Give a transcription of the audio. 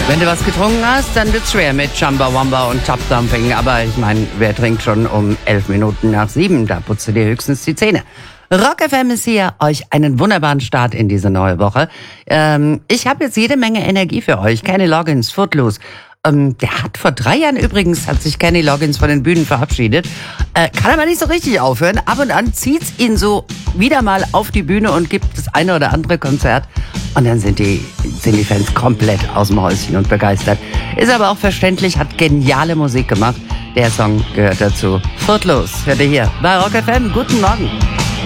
Wenn du was getrunken hast, dann wird's schwer mit Chumbawamba und Tub Thumping. Aber ich meine, wer trinkt schon um 11 Minuten nach 7? Da putzt du dir höchstens die Zähne. Rock FM ist hier, euch einen wunderbaren Start in diese neue Woche. Ich habe jetzt jede Menge Energie für euch. Kenny Loggins, Footloose. Der hat vor 3 Jahren übrigens, hat sich Kenny Loggins von den Bühnen verabschiedet. Kann aber nicht so richtig aufhören. Ab und an zieht's ihn so wieder mal auf die Bühne und gibt das eine oder andere Konzert. Und dann sind die Fans komplett aus dem Häuschen und begeistert. Ist aber auch verständlich, hat geniale Musik gemacht. Der Song gehört dazu. Footloose, hört ihr hier bei Rock FM. Guten Morgen.